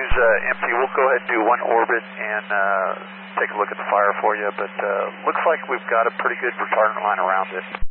is empty. We'll go ahead and do one orbit and take a look at the fire for you, but looks like we've got a pretty good retardant line around it.